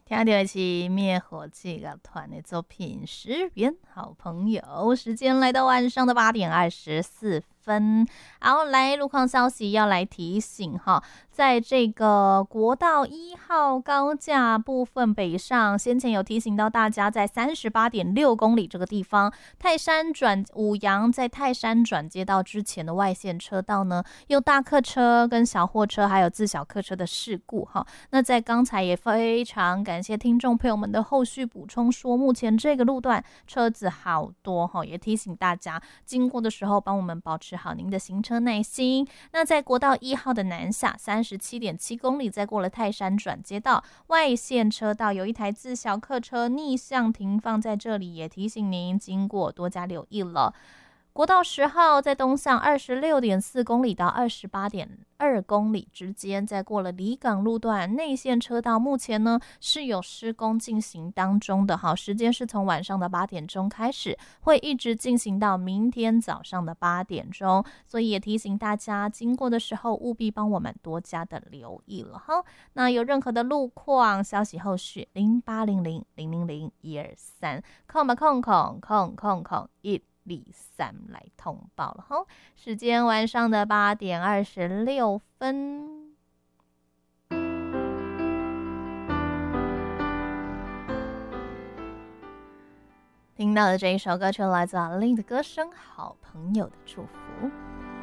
听到的是灭火器乐团的作品《十元好朋友》。时间来到晚上的8:24。好，来路况消息要来提醒哈，在这个国道1号高架部分北上，先前有提醒到大家，在38.6公里这个地方，泰山转五羊在泰山转接道之前的外线车道呢，有大客车跟小货车还有自小客车的事故哈。那在刚才也非常感谢听众朋友们的后续补充说，目前这个路段车子好多哈，也提醒大家经过的时候帮我们保持好您的行车耐心。那在国道1号的南下37.7公里，再过了泰山转接道外线车道，有一台自小客车逆向停放在这里，也提醒您经过多加留意了。国道10号在东向26.4公里到28.2公里之间，在过了离港路段内线车道，目前呢是有施工进行当中的，好，时间是从晚上的8点钟开始，会一直进行到明天早上的8点钟，所以也提醒大家经过的时候务必帮我们多加的留意了哈。那有任何的路况消息后续0800000123空吧空123来通报了哈。时间晚上的8:26。听到的这一首歌曲来自阿令的歌声《好朋友的祝福》。